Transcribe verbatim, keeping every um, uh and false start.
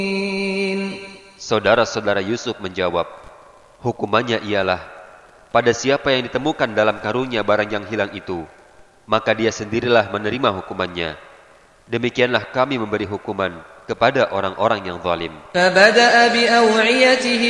Saudara-saudara Yusuf menjawab, hukumannya ialah, pada siapa yang ditemukan dalam karungnya barang yang hilang itu, maka dia sendirilah menerima hukumannya. Demikianlah kami memberi hukuman kepada orang-orang yang zalim. فَبَدَأَ بِأَوْعِيَتِهِمْ